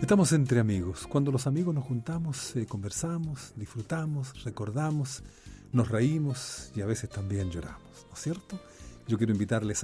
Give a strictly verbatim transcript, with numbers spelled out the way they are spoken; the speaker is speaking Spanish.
Estamos entre amigos. Cuando los amigos nos juntamos, eh, conversamos, disfrutamos, recordamos, nos reímos y a veces también lloramos, ¿no es cierto? Yo quiero invitarles a